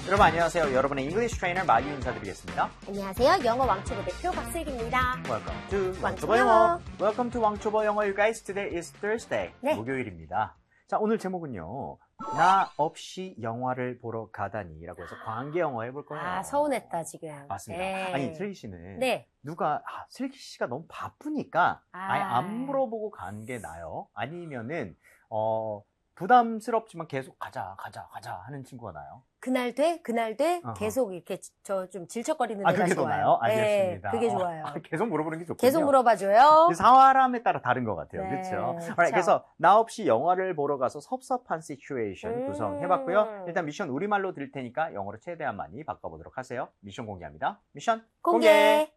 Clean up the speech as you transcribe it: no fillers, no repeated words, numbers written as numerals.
여러분 안녕하세요. 여러분의 English 트레이너 마유 인사드리겠습니다. 안녕하세요. 영어 왕초보 대표 박슬기입니다. Welcome to 왕초보 왕초보 영어. 영어. Welcome to 왕초보 영어. You guys, today is Thursday. 네. 목요일입니다. 자, 오늘 제목은요. 나 없이 영화를 보러 가다니라고 해서 관계 영어 해볼 거예요. 아, 서운했다, 지금. 맞습니다. 네. 아니, 슬기 씨는 네. 누가 슬기 씨가 너무 바쁘니까 아예 아. 안 물어보고 간 게 나요? 아니면은 부담스럽지만 계속 가자 하는 친구가 나요? 그날 돼? 그날 돼? 어허. 계속 이렇게 저 좀 질척거리는 아, 데가 그게 더 좋아요. 나요? 알겠습니다. 네, 그게 좋아요. 계속 물어보는 게 좋군요. 계속 물어봐줘요. 사람에 따라 다른 것 같아요. 네, 그렇죠? 그쵸. 그래서 나 없이 영화를 보러 가서 섭섭한 시츄에이션 구성해봤고요. 일단 미션 우리말로 드릴 테니까 영어로 최대한 많이 바꿔보도록 하세요. 미션 공개합니다. 미션 공개.